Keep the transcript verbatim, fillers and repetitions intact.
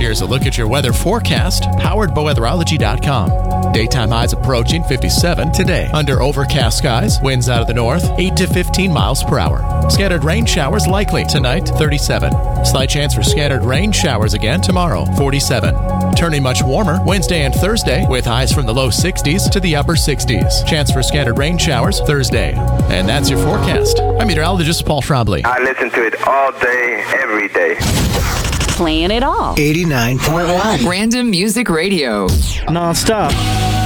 Here's a look at your weather forecast, powered by weatherology dot com. Daytime highs approaching fifty-seven today. Under overcast skies, winds out of the north, eight to fifteen miles per hour. Scattered rain showers likely tonight, thirty-seven. Slight chance for scattered rain showers again tomorrow, forty-seven. Turning much warmer Wednesday and Thursday, with highs from the low sixties to the upper sixties. Chance for scattered rain showers Thursday. And that's your forecast. I'm meteorologist Paul Trombley. I listen to it all day, every day. Playing it all. eighty-nine point one. Random Music Radio. Non-stop.